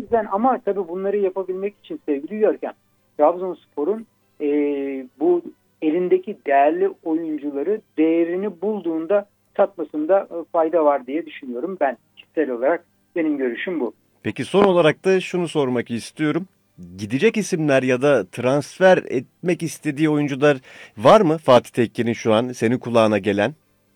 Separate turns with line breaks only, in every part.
yüzden ama tabii bunları yapabilmek için sevgili Görkem, Trabzonspor'un bu elindeki değerli oyuncuları değerini bulduğunda satmasında fayda var diye düşünüyorum ben. Kişisel olarak benim görüşüm bu.
Peki son olarak da şunu sormak istiyorum. Gidecek isimler ya da transfer etmek istediği oyuncular var mı Fatih Tekke'nin şu an senin kulağına gelen?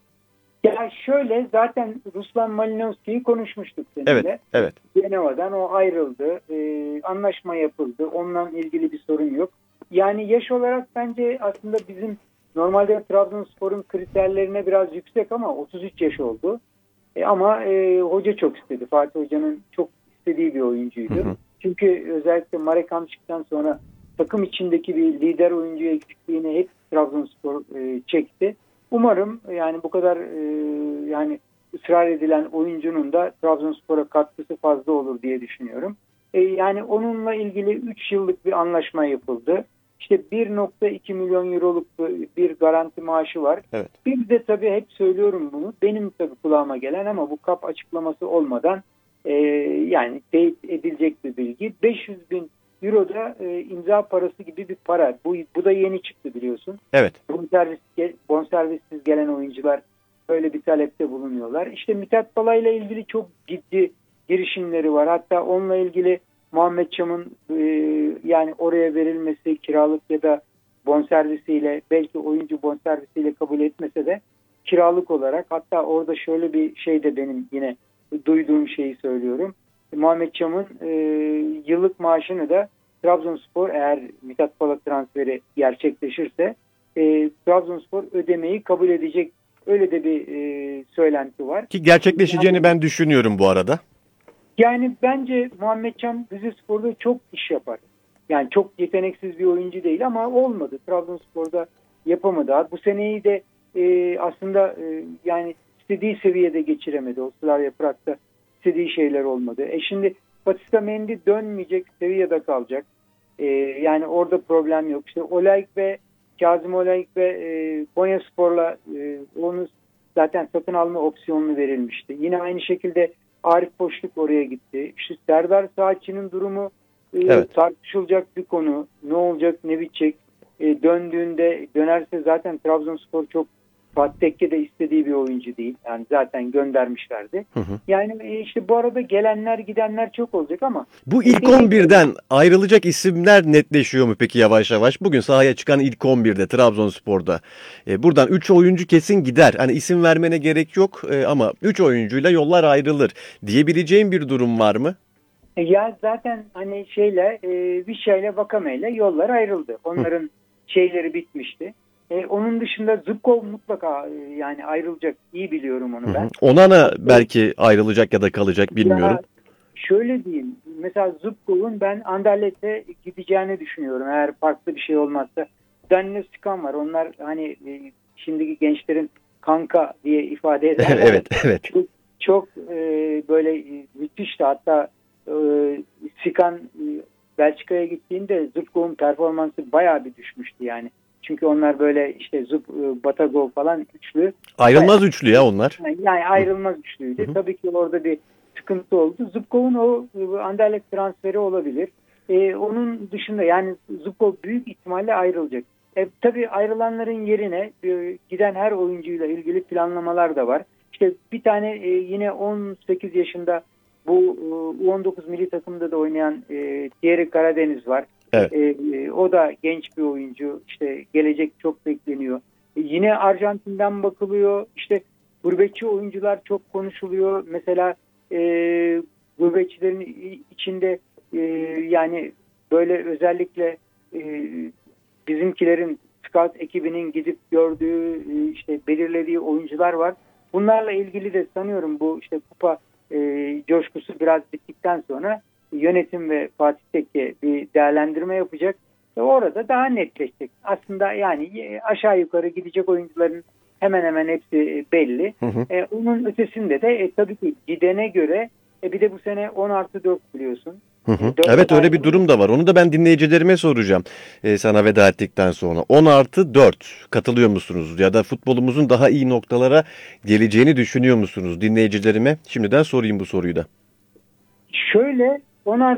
Ya şöyle, zaten Ruslan Malinovski'yi konuşmuştuk
Evet,
seninle.
evet.
Genova'dan o ayrıldı. Anlaşma yapıldı. Onunla ilgili bir sorun yok. Yani yaş olarak bence aslında bizim normalde Trabzonspor'un kriterlerine biraz yüksek ama 33 yaş oldu. Ama hoca çok istedi. Fatih Hoca'nın çok istediği bir oyuncuydu.
Hı hı.
Çünkü özellikle Marek Hamšík'ten sonra takım içindeki bir lider oyuncu eksikliğini hep Trabzonspor çekti. Umarım yani bu kadar yani ısrar edilen oyuncunun da Trabzonspor'a katkısı fazla olur diye düşünüyorum. Yani onunla ilgili 3 yıllık bir anlaşma yapıldı. İşte 1,2 milyon euroluk bir garanti maaşı var.
Evet.
Bir de tabii hep söylüyorum bunu. Benim tabii kulağıma gelen ama bu kap açıklaması olmadan yani teyit edilecek bir bilgi. 500 bin euro da imza parası gibi bir para. Bu da yeni çıktı biliyorsun.
Evet.
Bonservissiz gelen oyuncular böyle bir talepte bulunuyorlar. İşte Mithat Balay'la ilgili çok ciddi girişimleri var. Hatta onunla ilgili Muhammed Çam'ın yani oraya verilmesi kiralık ya da bonservisiyle, belki oyuncu bonservisiyle kabul etmese de kiralık olarak, hatta orada şöyle bir şey de benim yine duyduğum şeyi söylüyorum. Muhammed Çam'ın yıllık maaşını da Trabzonspor, eğer Mithat Balık transferi gerçekleşirse Trabzonspor ödemeyi kabul edecek, öyle de bir söylenti var.
Ki gerçekleşeceğini ben düşünüyorum bu arada.
Yani bence Muhammed Çam Rizespor'da çok iş yapar. Yani çok yeteneksiz bir oyuncu değil ama olmadı. Trabzonspor'da yapamadı. Bu seneyi de aslında yani istediği seviyede geçiremedi. O Slavia Prag'da istediği şeyler olmadı. Şimdi Batista Mendy dönmeyecek seviyede kalacak. Yani orada problem yok. İşte Olayık ve Kazım Olayık ve Konyaspor'la onu zaten satın alma opsiyonunu verilmişti. Yine aynı şekilde Arif Boşluk oraya gitti. İşte Serdar Saatçı'nın durumu
Evet.
tartışılacak bir konu. Ne olacak, ne bitecek? Dönerse zaten Trabzonspor çok, Fatih Tekke de istediği bir oyuncu değil. Yani zaten göndermişlerdi.
Hı hı.
Yani işte bu arada gelenler gidenler çok olacak ama
Bu ilk 11'den ayrılacak isimler netleşiyor mu peki yavaş yavaş? Bugün sahaya çıkan ilk 11'de Trabzonspor'da. Buradan 3 oyuncu kesin gider. Hani isim vermene gerek yok ama 3 oyuncuyla yollar ayrılır diyebileceğim bir durum var mı?
ya zaten hani Vişya ile Vakame ile yollar ayrıldı. Onların şeyleri bitmişti. Onun dışında Zubkov mutlaka yani ayrılacak. İyi biliyorum onu ben.
Onana belki ayrılacak ya da kalacak bilmiyorum.
Ya şöyle diyeyim. Mesela Zubkov'un ben Anderlet'e gideceğini düşünüyorum. Eğer farklı bir şey olmazsa. Danilo Stikan var. Onlar hani şimdiki gençlerin kanka diye ifade ederler.
Evet, evet.
Çok böyle müthişti. Hatta Stikan Belçika'ya gittiğinde Zubkov'un performansı bayağı bir düşmüştü yani. Çünkü onlar böyle işte Batagov falan üçlü.
Ayrılmaz üçlü ya onlar.
Yani ayrılmaz üçlüydü.
Hı hı.
Tabii ki orada bir sıkıntı oldu. Zubkov'un o Anderlecht transferi olabilir. Onun dışında yani Zubkov büyük ihtimalle ayrılacak. Tabii ayrılanların yerine giden her oyuncuyla ilgili planlamalar da var. İşte bir tane yine 18 yaşında bu U19 milli takımda da oynayan Thierry Karadeniz var.
Evet.
O da genç bir oyuncu. İşte gelecek çok bekleniyor. Yine Arjantin'den bakılıyor. İşte gurbetçi oyuncular çok konuşuluyor. Mesela gurbetçilerin içinde yani böyle özellikle bizimkilerin scout ekibinin gidip gördüğü işte belirlediği oyuncular var. Bunlarla ilgili de sanıyorum bu işte kupa coşkusu biraz bittikten sonra yönetim ve Fatih Tekke bir değerlendirme yapacak. Orada daha netleşecek. Aslında yani aşağı yukarı gidecek oyuncuların hemen hemen hepsi belli.
Hı hı.
Onun ötesinde de tabii ki gidene göre bir de bu sene 10+4 biliyorsun.
Hı hı.
4
Evet, öyle
tane
bir durum da var. Onu da ben dinleyicilerime soracağım sana veda ettikten sonra. 10+4 katılıyor musunuz? Ya da futbolumuzun daha iyi noktalara geleceğini düşünüyor musunuz? Dinleyicilerime şimdiden sorayım bu soruyu da.
şöyle 10